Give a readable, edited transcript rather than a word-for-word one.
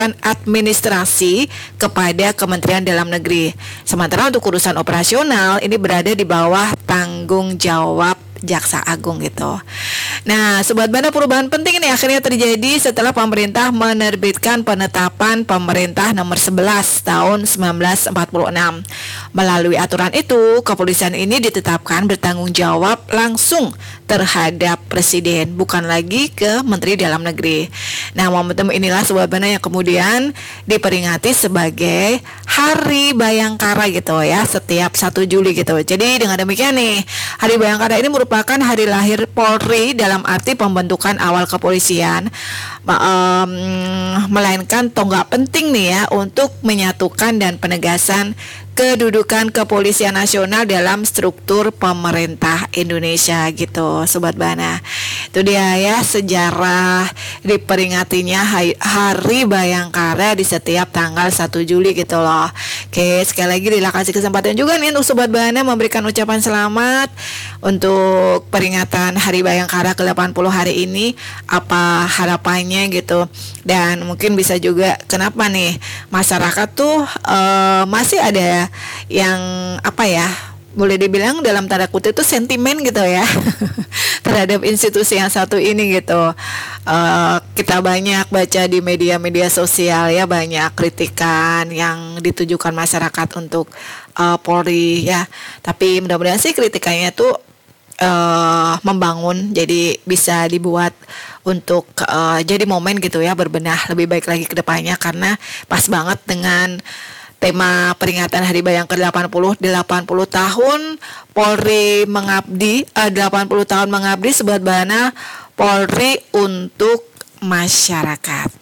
administrasi kepada Kementerian Dalam Negeri. Sementara untuk urusan operasional ini berada di bawah tanggung jawab Jaksa Agung gitu. Nah, Sobat Bana, perubahan penting ini akhirnya terjadi setelah pemerintah menerbitkan penetapan Pemerintah nomor 11 tahun 1946. Melalui aturan itu, kepolisian ini ditetapkan bertanggung jawab langsung terhadap Presiden, bukan lagi ke Menteri Dalam Negeri. Nah, momentum inilah Sobat Bana yang kemudian diperingati sebagai Hari Bayangkara gitu ya, setiap 1 Juli gitu. Jadi dengan demikian nih, Hari Bayangkara ini merupakan hari lahir Polri dalam arti pembentukan awal kepolisian, melainkan tonggak penting nih ya untuk menyatukan dan penegasan kedudukan kepolisian nasional dalam struktur pemerintah Indonesia gitu, Sobat Bana. Itu dia ya sejarah diperingatinya Hari Bayangkara di setiap tanggal 1 Juli gitu loh. Oke, sekali lagi Lila kasih kesempatan juga nih untuk Sobat Bana memberikan ucapan selamat untuk peringatan Hari Bayangkara ke-80 hari ini. Apa harapannya gitu. Dan mungkin bisa juga kenapa nih masyarakat tuh masih ada yang apa ya, boleh dibilang dalam tanda kutip itu sentimen gitu ya terhadap institusi yang satu ini gitu. Kita banyak baca di media-media sosial ya, banyak kritikan yang ditujukan masyarakat untuk Polri ya. Tapi mudah-mudahan sih kritikannya tuh membangun, jadi bisa dibuat untuk jadi momen gitu ya, berbenah lebih baik lagi ke depannya, karena pas banget dengan tema peringatan Hari Bayangkara 80 tahun Polri mengabdi, 80 tahun mengabdi, Sobat Bana, Polri untuk masyarakat.